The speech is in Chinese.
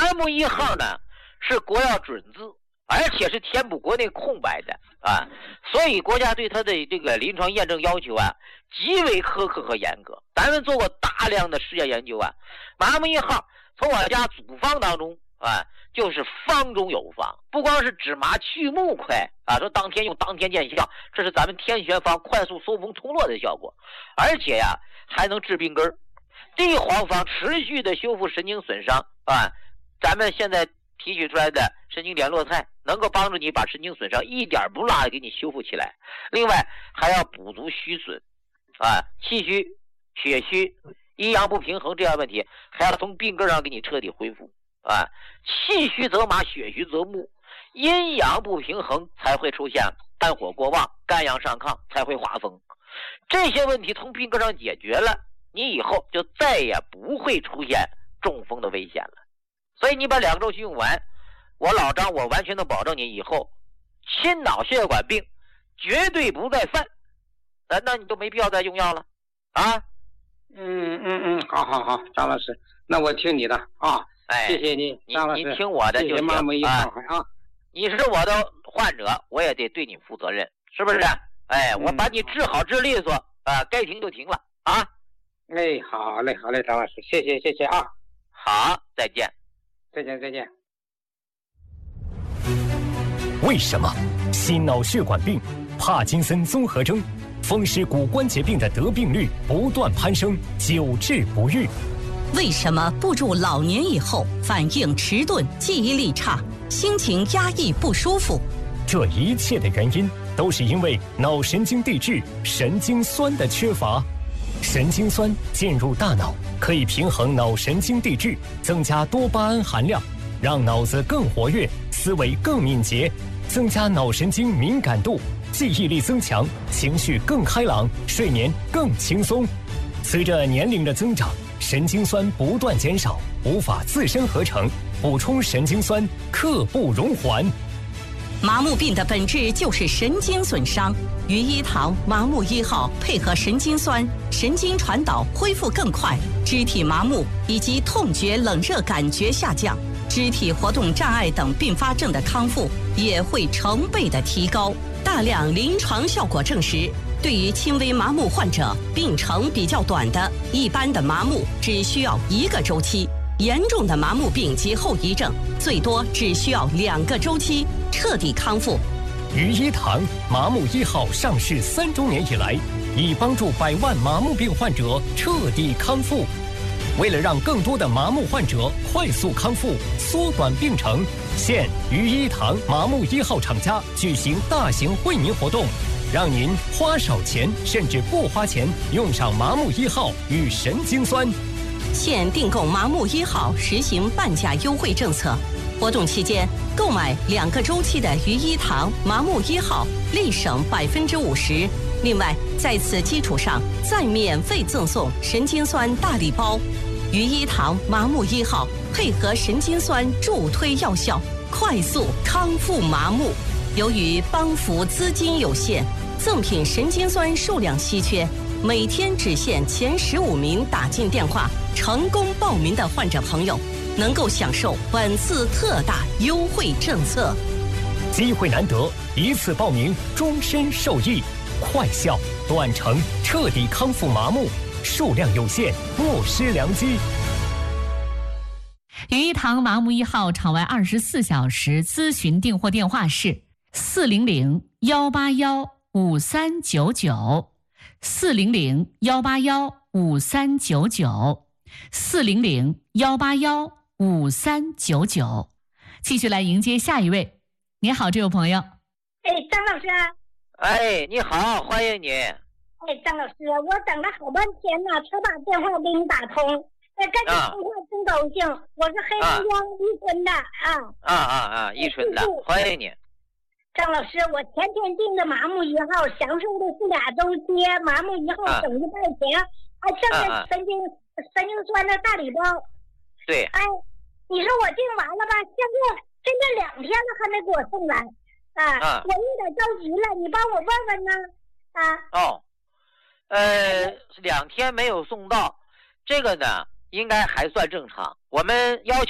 麻木1号呢是国药准字，而且是填补国内空白的啊，所以国家对它的这个临床验证要求啊极为苛刻和严格。咱们做过大量的实验研究啊，麻木1号从我家组方当中啊，就是方中有方，不光是止麻去木快啊，说当天用当天见效，这是咱们天旋方快速收风通络的效果，而且呀还能治病根儿。地黄方持续的修复神经损伤啊，咱们现在提取出来的神经联络肽能够帮助你把神经损伤一点不落的给你修复起来。另外还要补足虚损啊，气虚、血虚、阴阳不平衡这样问题，还要从病根上给你彻底恢复啊。气虚则麻，血虚则木，阴阳不平衡才会出现肝火过旺、肝阳上亢，才会化风。这些问题从病根上解决了，你以后就再也不会出现中风的危险了。所以你把2个周期用完，我老张我完全能保证你以后心脑血管病绝对不再犯，那你都没必要再用药了啊。 好，张老师，那我听你的啊。谢谢你，张老师， 你听我的就行啊。你是我的患者，我也得对你负责任，是不是？我把你治好治利索啊，该停就停了啊。 好嘞，张老师，谢谢啊。 好，再见。 再见。 为什么心脑血管病、帕金森综合征、风湿骨关节病的得病率不断攀升，久治不愈？ 为什么步入老年以后反应迟钝、记忆力差、心情压抑不舒服？ 这一切的原因都是因为脑神经递质神经酸的缺乏。神经酸进入大脑，可以平衡脑神经递质，增加多巴胺含量，让脑子更活跃，思维更敏捷，增加脑神经敏感度，记忆力增强，情绪更开朗，睡眠更轻松。随着年龄的增长，神经酸不断减少，无法自身合成，补充神经酸刻不容缓。 麻木病的本质就是神经损伤，于一堂麻木1号配合神经酸，神经传导恢复更快，肢体麻木以及痛觉、冷热感觉下降，肢体活动障碍等并发症的康复也会成倍的提高。大量临床效果证实，对于轻微麻木患者，病程比较短的一般的麻木只需要1个周期，严重的麻木病及后遗症最多只需要2个周期彻底康复。 于一堂麻木1号上市3周年以来，已帮助100万麻木病患者彻底康复。为了让更多的麻木患者快速康复、缩短病程，现于一堂麻木1号厂家举行大型惠民活动，让您花少钱甚至不花钱用上麻木1号与神经酸。 现订购麻木1号实行半价优惠政策，活动期间购买2个周期的于一堂麻木1号立省50%，另外在此基础上再免费赠送神经酸大礼包。于一堂麻木1号配合神经酸助推药效，快速康复麻木。由于帮扶资金有限，赠品神经酸数量稀缺，每天只限前15名打进电话成功报名的患者朋友能够享受本次特大优惠政策。 机会难得，一次报名终身受益，快效短程彻底康复麻木，数量有限，莫失良机。 于一堂麻木1号场外24小时咨询订货电话是400-181-5399 400-181-5399 400-181-5399。继续来迎接下一位。你好，这位朋友。 张老师。 你好，欢迎你。 张老师，我等了好半天呢，才把电话给你打通。跟你通话真高兴，我是黑龙江伊春的伊春的，欢迎你。 张老师，我前天订的麻木1号，享受的是2周期，麻木1号省100钱，还剩下神经酸的大礼包。 对。 你说我订完了吧？现在2天了还没给我送来，我有点着急了，你帮我问问呢 ？2天没有送到，这个呢应该还算正常。我们要求